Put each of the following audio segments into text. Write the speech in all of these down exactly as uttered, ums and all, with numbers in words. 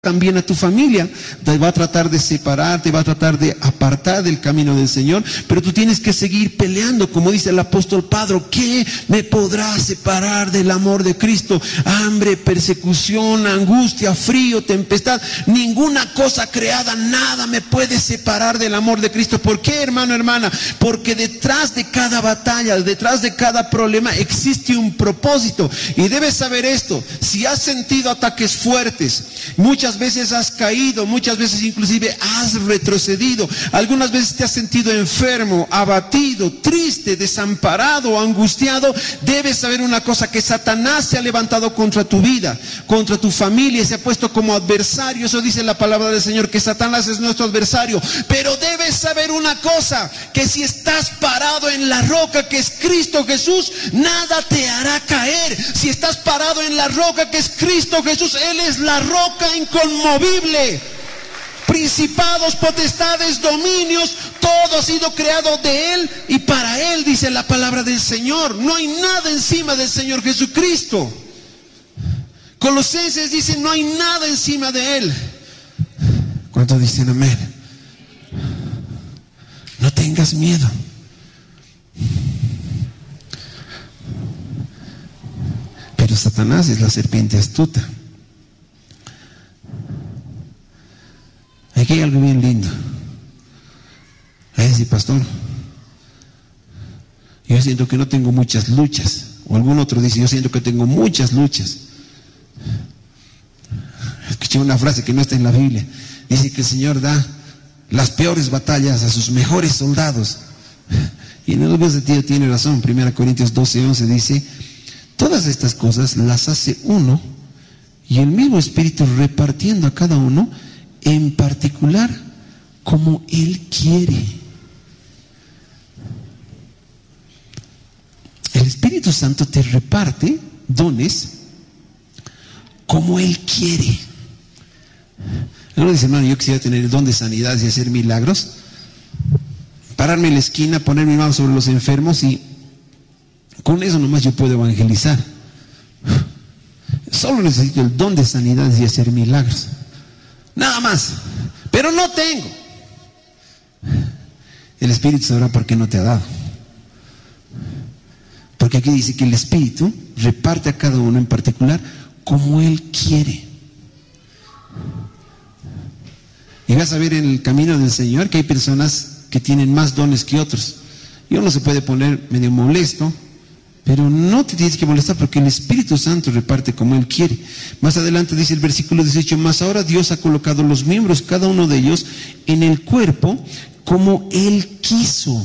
también a tu familia, te va a tratar de separar, te va a tratar de apartar del camino del Señor, pero tú tienes que seguir peleando, como dice el apóstol Pablo. ¿Qué me podrá separar del amor de Cristo? Hambre, persecución, angustia, frío, tempestad, ninguna cosa creada, nada me puede separar del amor de Cristo. ¿Por qué, hermano, hermana? Porque detrás de cada batalla, detrás de cada problema existe un propósito, y debes saber esto. Si has sentido ataques fuertes, muchas veces has caído, muchas veces inclusive has retrocedido, algunas veces te has sentido enfermo, abatido, triste, desamparado, angustiado, debes saber una cosa: que Satanás se ha levantado contra tu vida, contra tu familia, se ha puesto como adversario. Eso dice la palabra del Señor, que Satanás es nuestro adversario. Pero debes saber una cosa: que si estás parado en la roca que es Cristo Jesús, nada te hará caer. Si estás parado en la roca que es Cristo Jesús, Él es la roca inconmovible. Principados, potestades, dominios, todo ha sido creado de Él y para Él, dice la palabra del Señor. No hay nada encima del Señor Jesucristo. Colosenses dice: no hay nada encima de Él. ¿Cuántos dicen amén? No tengas miedo. Pero Satanás es la serpiente astuta. Aquí hay algo bien lindo. Ahí dice: pastor, yo siento que no tengo muchas luchas. O algún otro dice: yo siento que tengo muchas luchas. Escuché una frase que no está en la Biblia. Dice que el Señor da las peores batallas a sus mejores soldados. Y en algún sentido tiene razón. Primera Corintios doce, once dice: todas estas cosas las hace uno, y el mismo Espíritu repartiendo a cada uno en particular como Él quiere. El Espíritu Santo te reparte dones como Él quiere. Uno dice: hermano, yo quisiera tener el don de sanidad y hacer milagros, pararme en la esquina, poner mi mano sobre los enfermos, y con eso nomás yo puedo evangelizar. Solo necesito el don de sanidad y hacer milagros, nada más. Pero no tengo. El Espíritu sabrá por qué no te ha dado. Porque aquí dice que el Espíritu reparte a cada uno en particular como Él quiere. Y vas a ver en el camino del Señor que hay personas que tienen más dones que otros. Y uno se puede poner medio molesto, pero no te tienes que molestar, porque el Espíritu Santo reparte como Él quiere. Más adelante dice el versículo dieciocho: mas ahora Dios ha colocado los miembros, cada uno de ellos, en el cuerpo como Él quiso.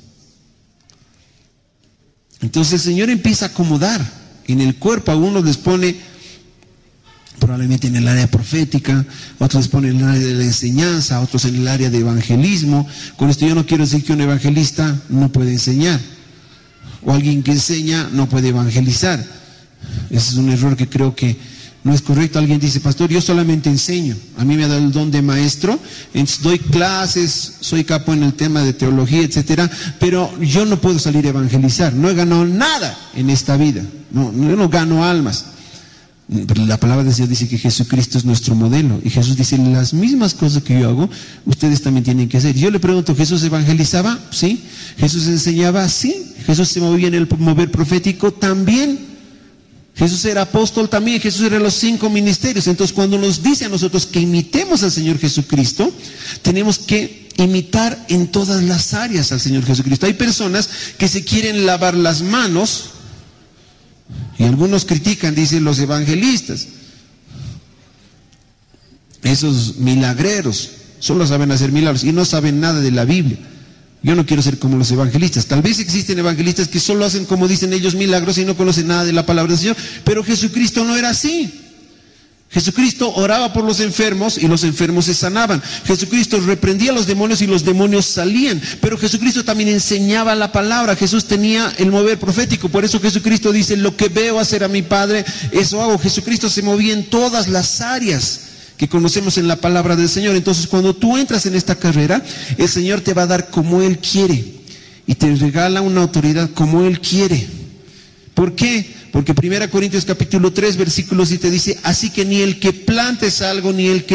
Entonces el Señor empieza a acomodar en el cuerpo. A unos les pone probablemente en el área profética, otros les pone en el área de la enseñanza, otros en el área de evangelismo. Con esto yo no quiero decir que un evangelista no puede enseñar, o alguien que enseña no puede evangelizar. Ese es un error que creo que no es correcto. Alguien dice: pastor, yo solamente enseño, a mí me ha dado el don de maestro, doy clases, soy capo en el tema de teología, etcétera, pero yo no puedo salir a evangelizar. No he ganado nada en esta vida, no, yo no gano almas. Pero la palabra de Dios dice que Jesucristo es nuestro modelo, y Jesús dice: las mismas cosas que yo hago, ustedes también tienen que hacer. Yo le pregunto: ¿Jesús evangelizaba? Sí. ¿Jesús enseñaba? Sí. ¿Jesús se movía en el mover profético? También. ¿Jesús era apóstol? También. Jesús era los cinco ministerios. Entonces, cuando nos dice a nosotros que imitemos al Señor Jesucristo, tenemos que imitar en todas las áreas al Señor Jesucristo. Hay personas que se quieren lavar las manos, y algunos critican, dicen los evangelistas, esos milagreros, solo saben hacer milagros y no saben nada de la Biblia. Yo no quiero ser como los evangelistas. Tal vez existen evangelistas que solo hacen, como dicen ellos, milagros y no conocen nada de la palabra del Señor. Pero Jesucristo no era así. Jesucristo oraba por los enfermos y los enfermos se sanaban. Jesucristo reprendía a los demonios y los demonios salían. Pero Jesucristo también enseñaba la palabra. Jesús tenía el mover profético. Por eso Jesucristo dice: lo que veo hacer a mi Padre, eso hago. Jesucristo se movía en todas las áreas que conocemos en la palabra del Señor. Entonces, cuando tú entras en esta carrera, el Señor te va a dar como Él quiere, y te regala una autoridad como Él quiere. ¿Por qué? Porque primera Corintios capítulo tres, versículo siete dice, así que ni el que planta es algo, ni el que